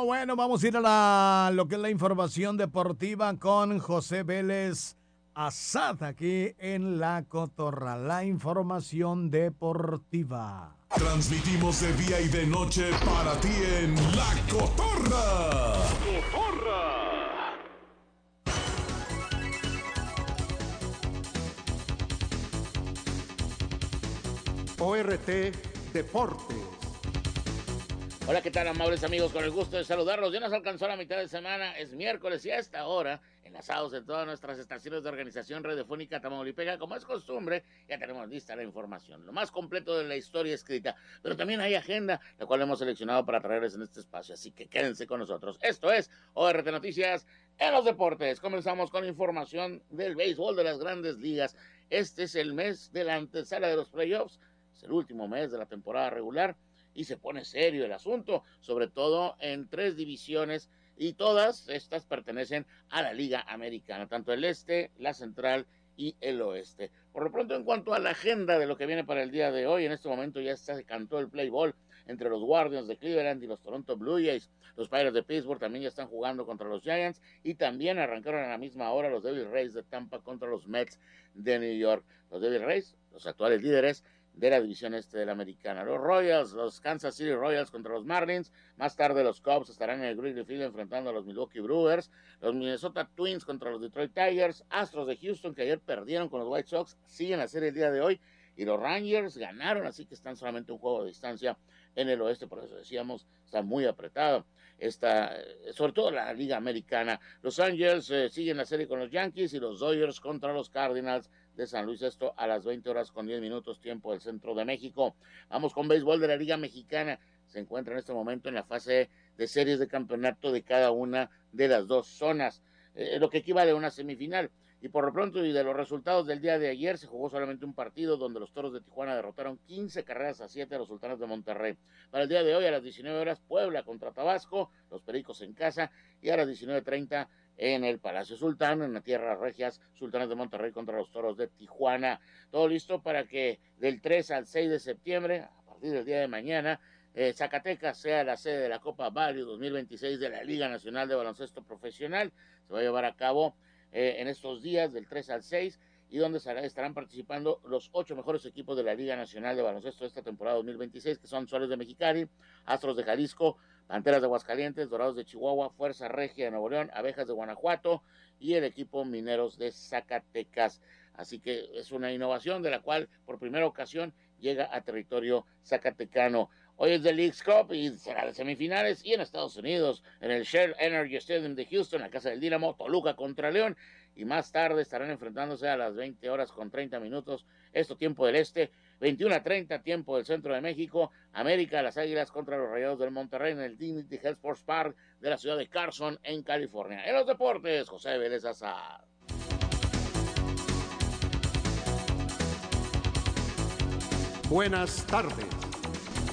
Bueno, vamos a ir a lo que es la información deportiva con José Vélez Azad aquí en La Cotorra, la información deportiva. Transmitimos de día y de noche para ti en La Cotorra. ORT Deportes. Hola, ¿qué tal, amables amigos? Con el gusto de saludarlos. Ya nos alcanzó la mitad de semana, es miércoles y a esta hora, enlazados en todas nuestras estaciones de organización radiofónica Tamaulipeca, como es costumbre, ya tenemos lista la información, lo más completo de la historia escrita, pero también hay agenda, la cual hemos seleccionado para traerles en este espacio, así que quédense con nosotros. Esto es ORT Noticias en los deportes. Comenzamos con información del béisbol de las grandes ligas. Este es el mes de la antesala de los playoffs, es el último mes de la temporada regular, y se pone serio el asunto, sobre todo en 3 divisiones, y todas estas pertenecen a la Liga Americana, tanto el este, la central y el oeste. Por lo pronto, en cuanto a la agenda de lo que viene para el día de hoy, en este momento ya se cantó el play ball entre los Guardians de Cleveland y los Toronto Blue Jays. Los Pirates de Pittsburgh también ya están jugando contra los Giants, y también arrancaron a la misma hora los Devil Rays de Tampa contra los Mets de New York. Los Devil Rays, los actuales líderes de la división este de la americana. Los Royals, los Kansas City Royals contra los Marlins. Más tarde los Cubs estarán en el Wrigley Field enfrentando a los Milwaukee Brewers. Los Minnesota Twins contra los Detroit Tigers. Astros de Houston, que ayer perdieron con los White Sox, siguen la serie el día de hoy. Y los Rangers ganaron, así que están solamente un juego de distancia en el oeste, por eso decíamos, está muy apretado. Sobre todo la Liga Americana. Los Angels siguen la serie con los Yankees, y los Dodgers contra los Cardinals de San Luis, esto a las 20 horas con 10 minutos, tiempo del centro de México. Vamos con béisbol de la Liga Mexicana. Se encuentra en este momento en la fase de series de campeonato de cada una de las dos zonas, lo que equivale a una semifinal. Y por lo pronto, y de los resultados del día de ayer, se jugó solamente un partido donde los Toros de Tijuana derrotaron 15-7 a los Sultanes de Monterrey. Para el día de hoy, a las 19 horas, Puebla contra Tabasco, los Pericos en casa, y a las 19:30 en el Palacio Sultán, en la Tierra Regias, Sultanes de Monterrey contra los Toros de Tijuana. Todo listo para que del 3 al 6 de septiembre, a partir del día de mañana, Zacatecas sea la sede de la Copa Value 2026 de la Liga Nacional de Baloncesto Profesional. Se va a llevar a cabo en estos días del 3 al 6, y donde estarán participando los 8 mejores equipos de la Liga Nacional de Baloncesto de esta temporada 2026, que son Soles de Mexicali, Astros de Jalisco, Panteras de Aguascalientes, Dorados de Chihuahua, Fuerza Regia de Nuevo León, Abejas de Guanajuato y el equipo Mineros de Zacatecas. Así que es una innovación de la cual por primera ocasión llega a territorio zacatecano. Hoy es The League's Cup y será de semifinales, y en Estados Unidos, en el Shell Energy Stadium de Houston, la casa del Dínamo, Toluca contra León, y más tarde estarán enfrentándose a las 20 horas con 30 minutos, esto tiempo del este, 21:30 tiempo del centro de México, América, las Águilas contra los Rayados del Monterrey en el Dignity Health Sports Park de la ciudad de Carson, en California. En los deportes, José Vélez Azad. Buenas tardes.